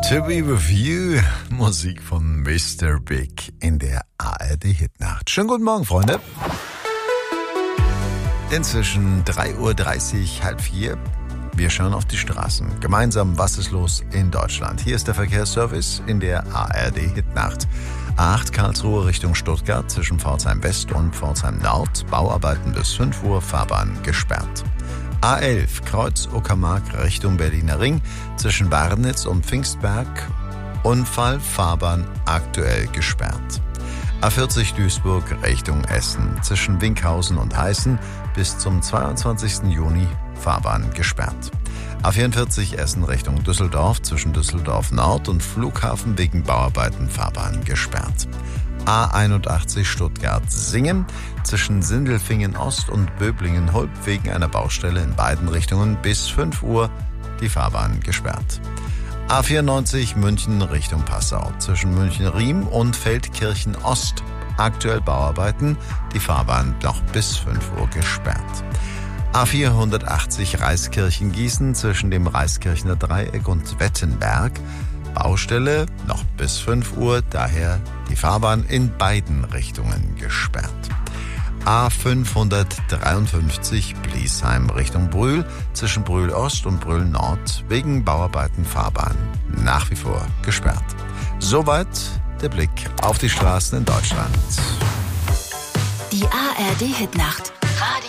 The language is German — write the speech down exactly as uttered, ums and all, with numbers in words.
To Be With You, Musik von Mister Big in der A R D-Hitnacht. Schönen guten Morgen, Freunde. Inzwischen drei Uhr dreißig, halb vier. Wir schauen auf die Straßen. Gemeinsam, was ist los in Deutschland? Hier ist der Verkehrsservice in der A R D-Hitnacht. A acht Karlsruhe Richtung Stuttgart zwischen Pforzheim West und Pforzheim Nord. Bauarbeiten bis fünf Uhr, Fahrbahn gesperrt. A elf Kreuz Uckermark Richtung Berliner Ring zwischen Warnitz und Pfingstberg. Unfall, Fahrbahn aktuell gesperrt. A vierzig Duisburg Richtung Essen zwischen Winkhausen und Heißen bis zum zweiundzwanzigsten Juni Fahrbahn gesperrt. A vierundvierzig Essen Richtung Düsseldorf zwischen Düsseldorf Nord und Flughafen wegen Bauarbeiten Fahrbahn gesperrt. A einundachtzig Stuttgart-Singen zwischen Sindelfingen Ost und Böblingen-Hulp wegen einer Baustelle in beiden Richtungen bis fünf Uhr die Fahrbahn gesperrt. A vierundneunzig München Richtung Passau zwischen München-Riem und Feldkirchen Ost aktuell Bauarbeiten, die Fahrbahn noch bis fünf Uhr gesperrt. A vierhundertachtzig Reiskirchen-Gießen zwischen dem Reiskirchener Dreieck und Wettenberg. Baustelle noch bis fünf Uhr, daher die Fahrbahn in beiden Richtungen gesperrt. A fünfhundertdreiundfünfzig Bliesheim Richtung Brühl zwischen Brühl Ost und Brühl Nord wegen Bauarbeiten Fahrbahn nach wie vor gesperrt. Soweit der Blick auf die Straßen in Deutschland. Die A R D-Hitnacht. Radio